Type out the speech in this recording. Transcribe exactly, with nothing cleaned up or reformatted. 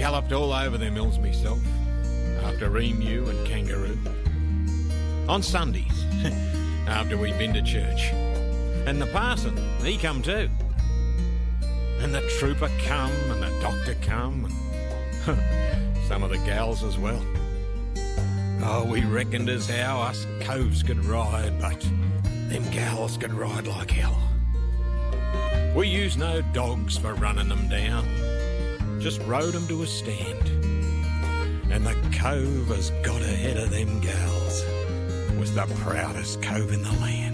galloped all over them hills myself, after emu and kangaroo. On Sundays, after we'd been to church. And the parson, he come too. And the trooper come, and the doctor come, and some of the gals as well. Oh, we reckoned as how us coves could ride, but them gals could ride like hell. We used no dogs for running them down, just rode them to a stand. And the cove as got ahead of them gals was the proudest cove in the land.